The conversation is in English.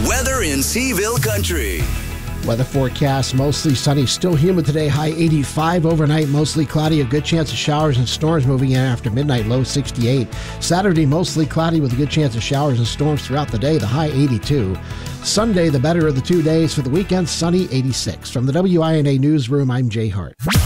Weather in Seaville Country. Weather forecast, mostly sunny, still humid today, high 85. Overnight, mostly cloudy, a good chance of showers and storms moving in after midnight, low 68. Saturday, mostly cloudy with a good chance of showers and storms throughout the day, the high 82. Sunday, the better of the 2 days. For the weekend, sunny, 86. From the WINA Newsroom, I'm Jay Hart.